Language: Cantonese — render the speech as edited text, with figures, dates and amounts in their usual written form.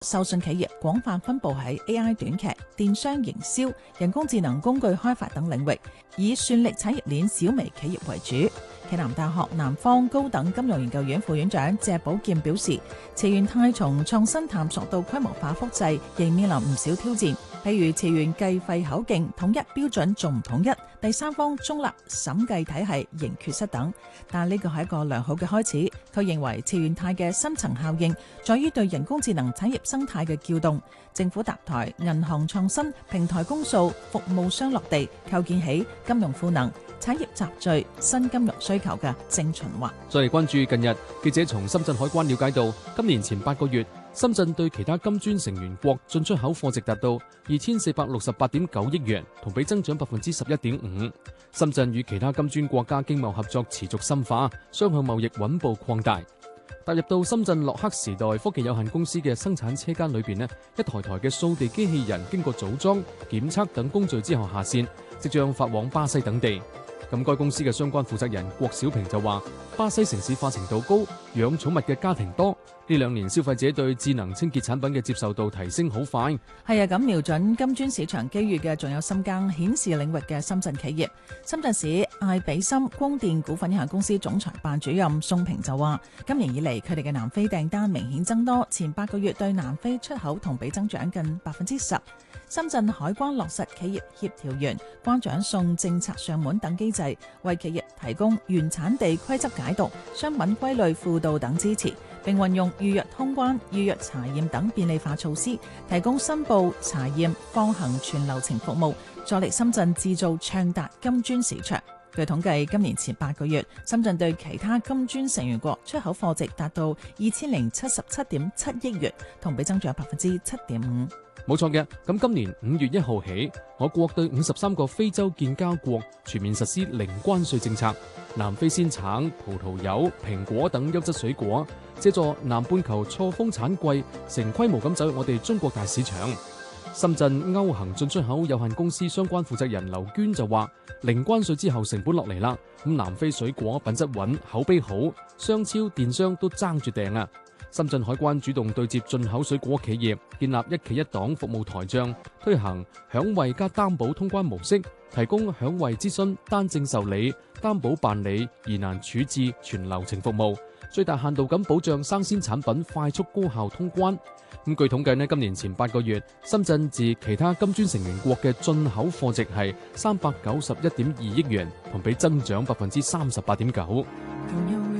受信企業廣泛分佈喺 AI 短劇、電商營銷、人工智能工具開發等領域，以算力產業鏈小微企業為主。暨南大學南方高等金融研究院副院長謝寶劍表示，慈源泰從創新探索到規模化複製，仍面臨唔少挑戰，譬如慈源計費口徑統一標準仲唔統一，第三方中立審計體系仍缺失等。但呢個係一個良好嘅開始。佢認為慈源泰嘅深層效應在於對人工智能產業生態嘅撬動，政府搭台、銀行創新、平台公訴、服務商落地，構建起金融賦能、產業集聚、新金融需求嘅正循環。 再嚟關注近日，記者從深圳海關了解到，今年前8個月，深圳對其他金磚成員國進出口貨值達到2468.9億元，同比增長11.5%。深圳與其他金磚國家經貿合作持續深化，雙向貿易穩步擴大。踏入到深圳洛克時代科技有限公司嘅生產車間裏邊呢，一台台嘅掃地機器人經過組裝、檢測等工序之後下線，即將發往巴西等地。咁該公司嘅相關負責人郭小平就話，巴西城市化程度高，養寵物嘅家庭多，呢2年消費者對智能清潔產品嘅接受度提升好快。 係啊，咁瞄準金磚市場機遇嘅仲有深耕顯示領域嘅深圳企業。深圳市艾比森光電股份有限公司總裁辦主任宋平就話，今年以嚟佢哋嘅南非訂單明顯增多，前8個月對南非出口同比增長近10%。深圳海關落實企業協調員、關長送政策上門等機制，為企業提供原產地規則解讀、商品歸類輔導等支持，並運用預約通關、預約查驗等便利化措施，提供申報、查驗、放行全流程服務，助力深圳製造暢達金磚市場。據統計，今年前8個月，深圳對其他金磚成員國出口貨值達到2077.7億元，同比增長7.5%。 冇錯嘅，咁今年5月1號起，我國對53個非洲建交國全面實施零關稅政策。南非鮮橙、葡萄柚、蘋果等優質水果，借助南半球錯峰產季，成規模咁走入我哋中國大市場。深圳歐行進出口有限公司相關負責人劉娟就話，零關稅之後成本落嚟啦，咁南非水果品質穩、口碑好，商超電商都爭住訂啊。深圳海關主動對接進口水果企業，建立一企一檔服務台帳，推行享惠加擔保通關模式，提供享惠諮詢、單證受理、擔保辦理、疑難處置全流程服務，最大限度咁保障生鮮產品快速高效通關。咁據統計呢，今年前8個月，深圳自其他金磚成員國嘅進口貨值係391.2億元，同比增長38.9%。